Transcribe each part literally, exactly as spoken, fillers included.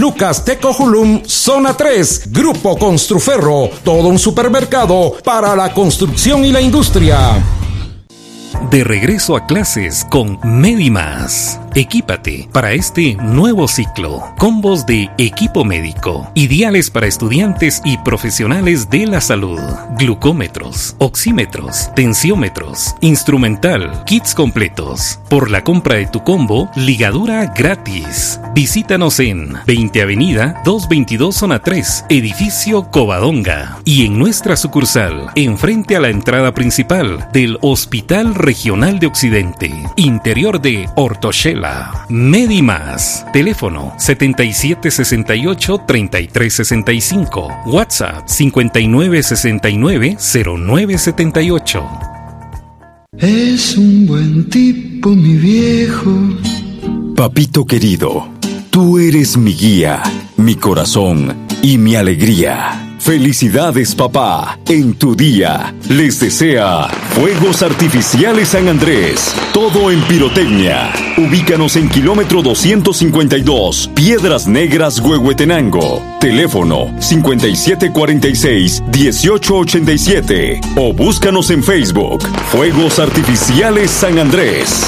Lucas Tecojulum, Zona tres, Grupo Construferro, todo un supermercado para la construcción y la industria. De regreso a clases con Medimás. Equípate para este nuevo ciclo. Combos de equipo médico, ideales para estudiantes y profesionales de la salud. Glucómetros, oxímetros, tensiómetros, instrumental, kits completos. Por la compra de tu combo, ligadura gratis. Visítanos en veinte Avenida doscientos veintidós Zona tres, Edificio Covadonga. Y en nuestra sucursal, enfrente a la entrada principal del Hospital Regional de Occidente, interior de Hortoshella. Medimás. Teléfono setenta y siete sesenta y ocho, treinta y tres sesenta y cinco. WhatsApp cincuenta y nueve sesenta y nueve, cero nueve setenta y ocho. Es un buen tipo, mi viejo. Papito querido, tú eres mi guía, mi corazón y mi alegría. Felicidades, papá, en tu día. Les desea Fuegos Artificiales San Andrés. Todo en pirotecnia. Ubícanos en kilómetro doscientos cincuenta y dos, Piedras Negras, Huehuetenango. Teléfono cincuenta y siete cuarenta y seis, dieciocho ochenta y siete. O búscanos en Facebook. Fuegos Artificiales San Andrés.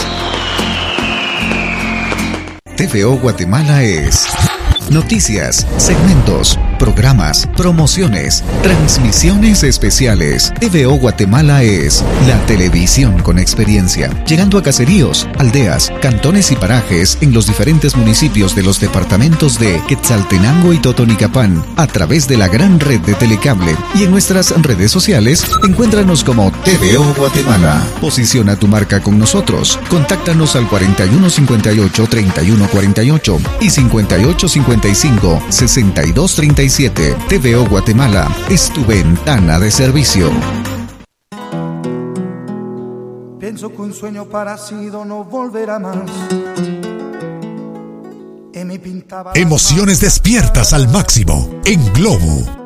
T V O Guatemala es noticias, segmentos, programas, promociones, transmisiones especiales. T V O Guatemala es la televisión con experiencia, llegando a caseríos, aldeas, cantones y parajes en los diferentes municipios de los departamentos de Quetzaltenango y Totonicapán, a través de la gran red de Telecable. Y en nuestras redes sociales, encuéntranos como T V O Guatemala. Posiciona tu marca con nosotros. Contáctanos al cuarenta y uno cincuenta y ocho, treinta y uno cuarenta y ocho y cincuenta y ocho cincuenta y cinco, sesenta y dos treinta y siete. T V O Guatemala es tu ventana de servicio. Pienso que un sueño parecido no volverá más. Emociones despiertas al máximo en Globo.